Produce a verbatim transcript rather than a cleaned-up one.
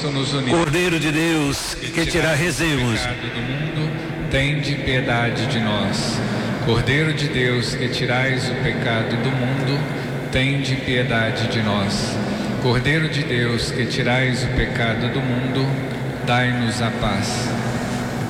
Cristo nos uniu. Cordeiro de Deus, que tirais o pecado do mundo, tende piedade de nós. Cordeiro de Deus, que tirais o pecado do mundo, tende piedade de nós. Cordeiro de Deus, que tirais o pecado do mundo, dai-nos a paz.